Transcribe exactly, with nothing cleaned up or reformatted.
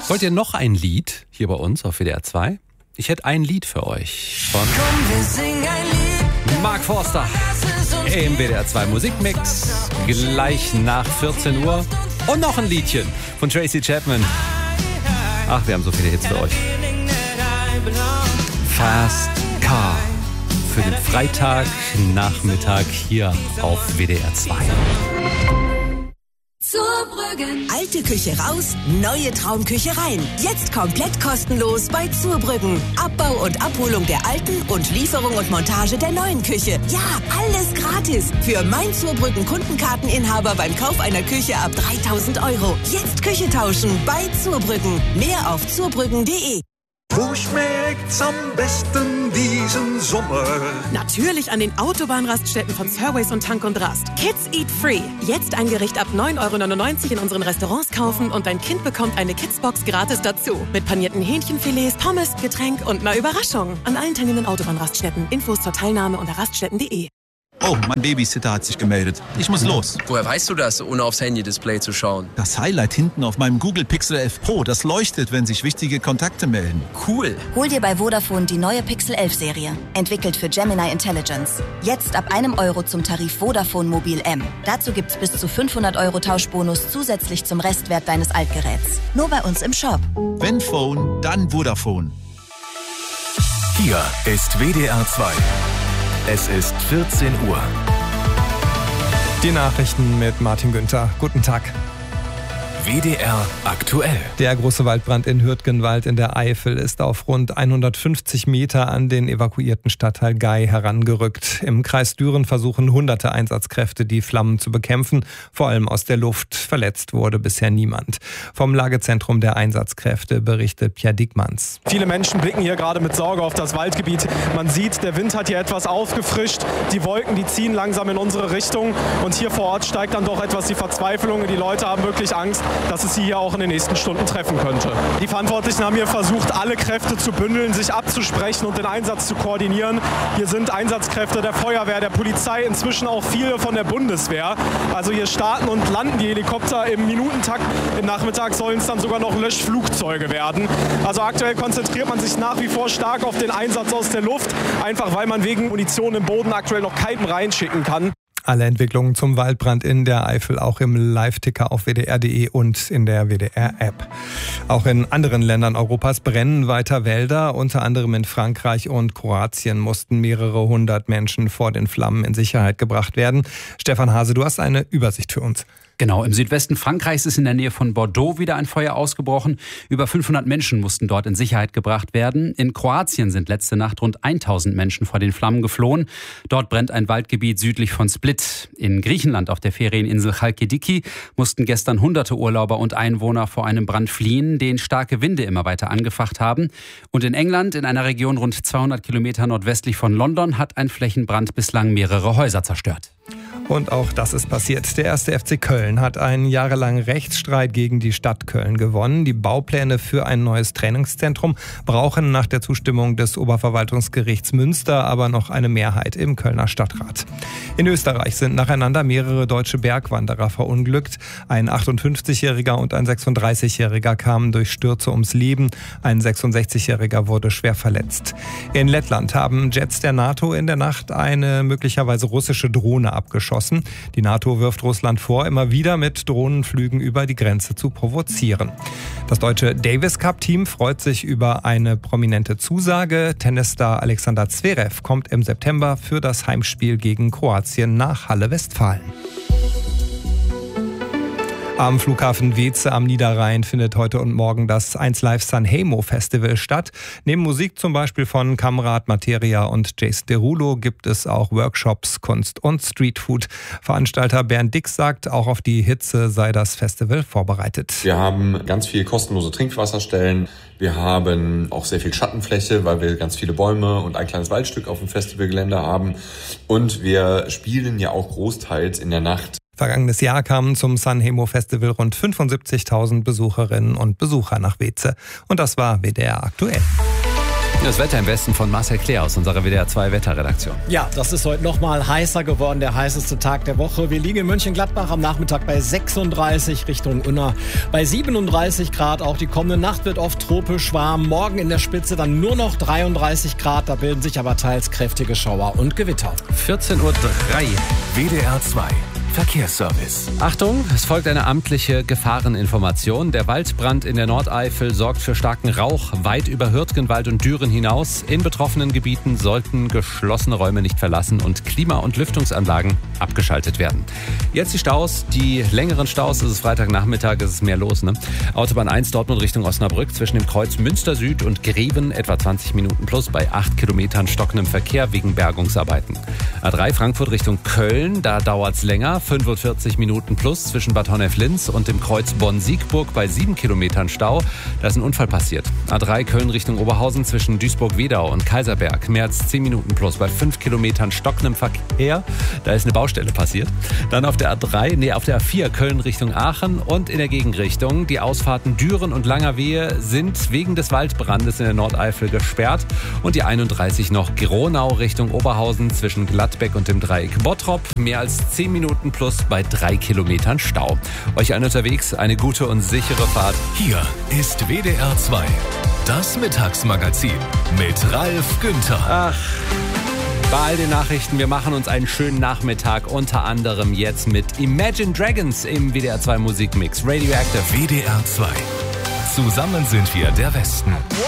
Wollt ihr noch ein Lied hier bei uns auf W D R zwei? Ich hätte ein Lied für euch von Mark Forster im W D R zwei Musikmix. Gleich nach vierzehn Uhr. Und noch ein Liedchen von Tracy Chapman. Ach, wir haben so viele Hits für euch. Fast Car. Für den Freitagnachmittag hier auf W D R zwei. Zurbrüggen. Alte Küche raus, neue Traumküche rein. Jetzt komplett kostenlos bei Zurbrüggen. Abbau und Abholung der alten und Lieferung und Montage der neuen Küche. Ja, alles gratis. Für mein Zurbrüggen Kundenkarteninhaber beim Kauf einer Küche ab dreitausend Euro. Jetzt Küche tauschen bei Zurbrüggen. Mehr auf zurbrüggen punkt de. Wo schmeckt's am besten diesen Sommer? Natürlich an den Autobahnraststätten von Surways und Tank und Rast. Kids Eat Free. Jetzt ein Gericht ab neun Euro neunundneunzig in unseren Restaurants kaufen und dein Kind bekommt eine Kidsbox gratis dazu. Mit panierten Hähnchenfilets, Pommes, Getränk und einer Überraschung. An allen teilnehmenden Autobahnraststätten. Infos zur Teilnahme unter raststätten punkt de. Oh, mein Babysitter hat sich gemeldet. Ich muss los. Woher weißt du das, ohne aufs Handy-Display zu schauen? Das Highlight hinten auf meinem Google Pixel elf Pro, das leuchtet, wenn sich wichtige Kontakte melden. Cool. Hol dir bei Vodafone die neue Pixel elf Serie. Entwickelt für Gemini Intelligence. Jetzt ab einem Euro zum Tarif Vodafone Mobil M. Dazu gibt's bis zu fünfhundert Euro Tauschbonus zusätzlich zum Restwert deines Altgeräts. Nur bei uns im Shop. Wenn Phone, dann Vodafone. Hier ist W D R zwei. Es ist vierzehn Uhr. Die Nachrichten mit Martin Günther. Guten Tag. W D R aktuell. Der große Waldbrand in Hürtgenwald in der Eifel ist auf rund hundertfünfzig Meter an den evakuierten Stadtteil Gay herangerückt. Im Kreis Düren versuchen hunderte Einsatzkräfte, die Flammen zu bekämpfen, vor allem aus der Luft. Verletzt wurde bisher niemand. Vom Lagezentrum der Einsatzkräfte berichtet Pierre Dickmanns. Viele Menschen blicken hier gerade mit Sorge auf das Waldgebiet. Man sieht, der Wind hat hier etwas aufgefrischt. Die Wolken, die ziehen langsam in unsere Richtung. Und hier vor Ort steigt dann doch etwas die Verzweiflung. Die Leute haben wirklich Angst, dass es sie hier auch in den nächsten Stunden treffen könnte. Die Verantwortlichen haben hier versucht, alle Kräfte zu bündeln, sich abzusprechen und den Einsatz zu koordinieren. Hier sind Einsatzkräfte der Feuerwehr, der Polizei, inzwischen auch viele von der Bundeswehr. Also hier starten und landen die Helikopter im Minutentakt. Im Nachmittag sollen es dann sogar noch Löschflugzeuge werden. Also aktuell konzentriert man sich nach wie vor stark auf den Einsatz aus der Luft, einfach weil man wegen Munition im Boden aktuell noch keinen reinschicken kann. Alle Entwicklungen zum Waldbrand in der Eifel auch im Live-Ticker auf W D R punkt de und in der W D R-App. Auch in anderen Ländern Europas brennen weiter Wälder. Unter anderem in Frankreich und Kroatien mussten mehrere hundert Menschen vor den Flammen in Sicherheit gebracht werden. Stefan Hase, du hast eine Übersicht für uns. Genau, im Südwesten Frankreichs ist in der Nähe von Bordeaux wieder ein Feuer ausgebrochen. Über fünfhundert Menschen mussten dort in Sicherheit gebracht werden. In Kroatien sind letzte Nacht rund tausend Menschen vor den Flammen geflohen. Dort brennt ein Waldgebiet südlich von Split. In Griechenland auf der Ferieninsel Chalkidiki mussten gestern hunderte Urlauber und Einwohner vor einem Brand fliehen, den starke Winde immer weiter angefacht haben. Und in England, in einer Region rund zweihundert Kilometer nordwestlich von London, hat ein Flächenbrand bislang mehrere Häuser zerstört. Und auch das ist passiert. Der erste F C Köln hat einen jahrelangen Rechtsstreit gegen die Stadt Köln gewonnen. Die Baupläne für ein neues Trainingszentrum brauchen nach der Zustimmung des Oberverwaltungsgerichts Münster aber noch eine Mehrheit im Kölner Stadtrat. In Österreich sind nacheinander mehrere deutsche Bergwanderer verunglückt. Ein achtundfünfzigjähriger und ein sechsunddreißigjähriger kamen durch Stürze ums Leben. Ein sechsundsechzigjähriger wurde schwer verletzt. In Lettland haben Jets der NATO in der Nacht eine möglicherweise russische Drohne abgeschossen. Die NATO wirft Russland vor, immer wieder mit Drohnenflügen über die Grenze zu provozieren. Das deutsche Davis-Cup-Team freut sich über eine prominente Zusage. Tennisstar Alexander Zverev kommt im September für das Heimspiel gegen Kroatien nach Halle-Westfalen. Am Flughafen Weeze am Niederrhein findet heute und morgen das eins Live Sanremo Festival statt. Neben Musik zum Beispiel von Kamrat, Materia und Jason Derulo gibt es auch Workshops, Kunst und Streetfood. Veranstalter Bernd Dix sagt, auch auf die Hitze sei das Festival vorbereitet. Wir haben ganz viel kostenlose Trinkwasserstellen. Wir haben auch sehr viel Schattenfläche, weil wir ganz viele Bäume und ein kleines Waldstück auf dem Festivalgelände haben. Und wir spielen ja auch großteils in der Nacht. Vergangenes Jahr kamen zum Sanremo Festival rund fünfundsiebzigtausend Besucherinnen und Besucher nach Weeze. Und das war W D R aktuell. Das Wetter im Westen von Marcel Claire aus unserer W D R zwei Wetterredaktion. Ja, das ist heute noch mal heißer geworden, der heißeste Tag der Woche. Wir liegen in Mönchengladbach am Nachmittag bei sechsunddreißig, Richtung Unna bei siebenunddreißig Grad. Auch die kommende Nacht wird oft tropisch warm. Morgen in der Spitze dann nur noch dreiunddreißig Grad. Da bilden sich aber teils kräftige Schauer und Gewitter. vierzehn Uhr drei. W D R zwei Verkehrsservice. Achtung, es folgt eine amtliche Gefahreninformation. Der Waldbrand in der Nordeifel sorgt für starken Rauch weit über Hürtgenwald und Düren hinaus. In betroffenen Gebieten sollten geschlossene Räume nicht verlassen und Klima- und Lüftungsanlagen abgeschaltet werden. Jetzt die Staus, die längeren Staus. Es ist Freitagnachmittag, es ist mehr los. Ne? Autobahn eins Dortmund Richtung Osnabrück zwischen dem Kreuz Münster Süd und Greven etwa zwanzig Minuten plus bei acht Kilometern stockendem Verkehr wegen Bergungsarbeiten. A drei Frankfurt Richtung Köln, da dauert es länger. fünfundvierzig Minuten plus zwischen Bad Honnef-Linz und dem Kreuz Bonn-Siegburg bei sieben Kilometern Stau. Da ist ein Unfall passiert. A drei Köln Richtung Oberhausen zwischen Duisburg-Wedau und Kaiserberg. Mehr als zehn Minuten plus bei fünf Kilometern stockendem Verkehr. Da ist eine Baustelle passiert. Dann auf der A drei, nee, auf der A vier Köln Richtung Aachen und in der Gegenrichtung. Die Ausfahrten Düren und Langerwehe sind wegen des Waldbrandes in der Nordeifel gesperrt. Und die einunddreißig noch Gronau Richtung Oberhausen zwischen Gladbeck und dem Dreieck Bottrop. Mehr als zehn Minuten plus bei drei Kilometern Stau. Euch allen unterwegs eine gute und sichere Fahrt. Hier ist W D R zwei, das Mittagsmagazin mit Ralf Günther. Ach, bei all den Nachrichten, wir machen uns einen schönen Nachmittag, unter anderem jetzt mit Imagine Dragons im W D R zwei Musikmix. Radioactive. W D R zwei. Zusammen sind wir der Westen.